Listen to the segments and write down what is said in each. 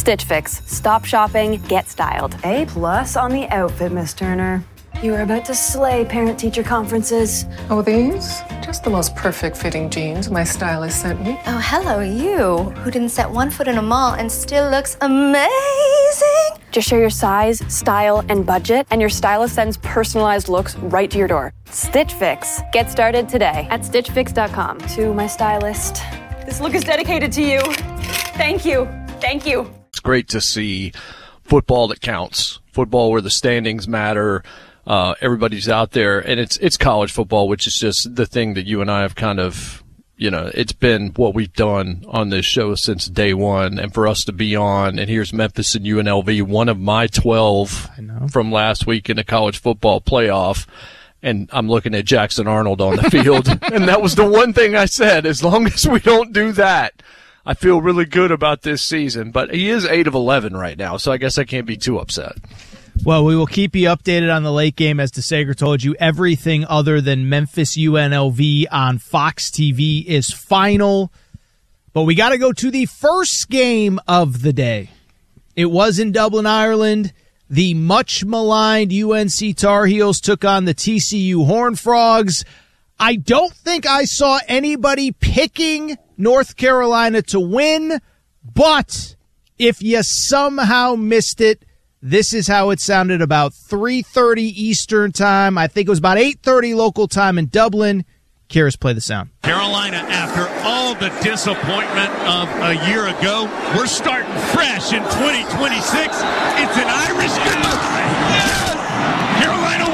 Stitch Fix. Stop shopping, get styled. A+ on the outfit, Miss Turner. You are about to slay parent-teacher conferences. Oh, these? Just the most perfect fitting jeans my stylist sent me. Oh, hello, you, who didn't set one foot in a mall and still looks amazing. Just share your size, style, and budget, and your stylist sends personalized looks right to your door. Stitch Fix. Get started today at stitchfix.com. To my stylist, this look is dedicated to you. Thank you. Thank you. It's great to see football that counts, football where the standings matter. Everybody's out there, and it's college football, which is just the thing that you and I have kind of, it's been what we've done on this show since day one, and for us to be on, and here's Memphis and UNLV, one of my 12 from last week in the college football playoff, and I'm looking at Jackson Arnold on the field, and that was the one thing I said, as long as we don't do that, I feel really good about this season, but he is 8 of 11 right now, so I guess I can't be too upset. Well, we will keep you updated on the late game. As DeSager told you, everything other than Memphis UNLV on Fox TV is final. But we got to go to the first game of the day. It was in Dublin, Ireland. The much maligned UNC Tar Heels took on the TCU Horned Frogs. I don't think I saw anybody picking North Carolina to win, but if you somehow missed it, this is how it sounded about 3:30 Eastern time. I think it was about 8:30 local time in Dublin. Kyrus, play the sound. Carolina, after all the disappointment of a year ago, we're starting fresh in 2026. It's an Irish goose. Yes! Carolina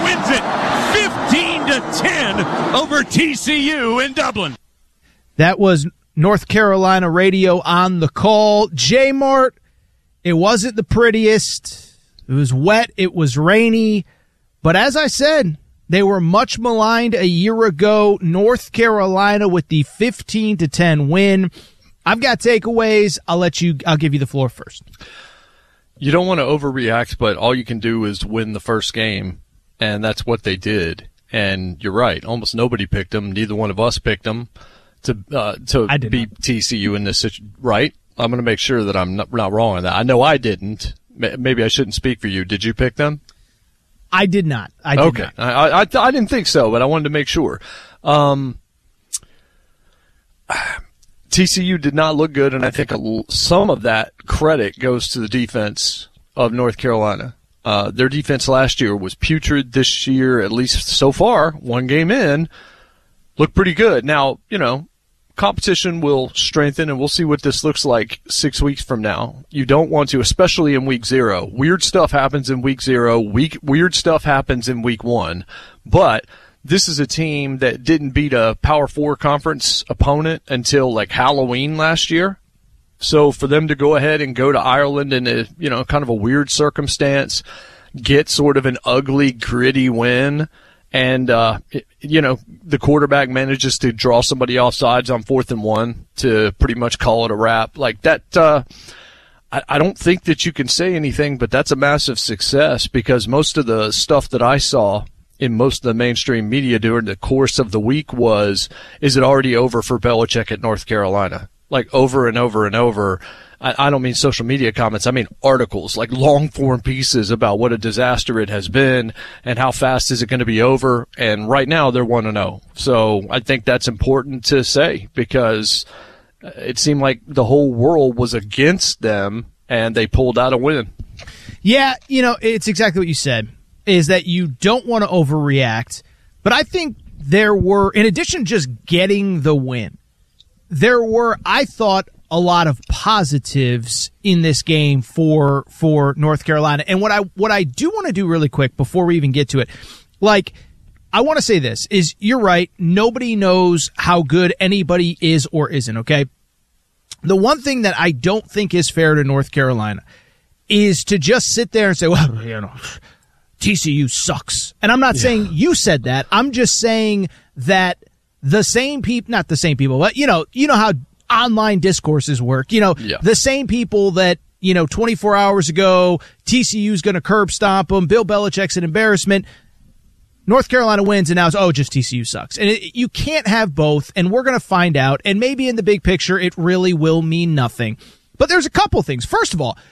wins it 15-10 over TCU in Dublin. That was North Carolina radio on the call. J-Mart, it wasn't the prettiest. It was wet. It was rainy. But as I said, they were much maligned a year ago. North Carolina with the 15-10 win. I've got takeaways. I'll give you the floor first. You don't want to overreact, but all you can do is win the first game, and that's what they did. And you're right. Almost nobody picked them. Neither one of us picked them to beat TCU in this situation. Right? I'm going to make sure that I'm not wrong on that. I know I didn't. Maybe I shouldn't speak for you. Did you pick them? I did not. I did okay. Not. I didn't think so, but I wanted to make sure. TCU did not look good, and I think some of that credit goes to the defense of North Carolina. Their defense last year was putrid. This year, at least so far, one game in, looked pretty good. Now, competition will strengthen, and we'll see what this looks like 6 weeks from now. You don't want to, especially in week 0. Weird stuff happens in week 0. Weird stuff happens in week 1. But this is a team that didn't beat a Power 4 conference opponent until like Halloween last year. So for them to go ahead and go to Ireland in a, kind of a weird circumstance, get sort of an ugly, gritty win, and, the quarterback manages to draw somebody off sides on 4th and 1 to pretty much call it a wrap. Like that, I don't think that you can say anything, but that's a massive success because most of the stuff that I saw in most of the mainstream media during the course of the week was, is it already over for Belichick at North Carolina? Like over and over and over. I don't mean social media comments. I mean articles, like long-form pieces about what a disaster it has been and how fast is it going to be over. And right now they're 1-0. So I think that's important to say because it seemed like the whole world was against them and they pulled out a win. Yeah, it's exactly what you said, is that you don't want to overreact. But I think there were, in addition to just getting the win, there were, I thought, a lot of positives in this game for North Carolina. And what I do want to do really quick before we even get to it, I want to say this, is you're right, nobody knows how good anybody is or isn't, okay? The one thing that I don't think is fair to North Carolina is to just sit there and say, well, TCU sucks. And I'm not saying you said that. I'm just saying that the same people, not the same people, but you know how online discourses work. The same people that, 24 hours ago, TCU's going to curb stomp them, Bill Belichick's an embarrassment. North Carolina wins, and now it's, just TCU sucks. And you can't have both, and we're going to find out. And maybe in the big picture, it really will mean nothing. But there's a couple things. First of all,